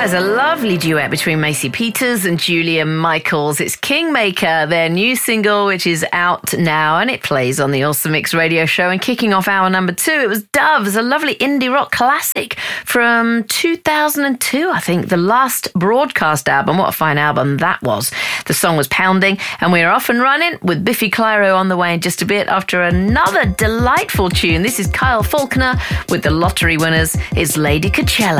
There's a lovely duet between Macy Peters and Julia Michaels. It's Kingmaker, their new single, which is out now, and it plays on the Awesome Mix radio show. And kicking off hour number 2, it was Doves, a lovely indie rock classic from 2002, I think, the last broadcast album. What a fine album that was. The song was Pounding, and we're off and running with Biffy Clyro on the way in just a bit after another delightful tune. This is Kyle Faulkner with the Lottery Winners. It's Lady Coachella.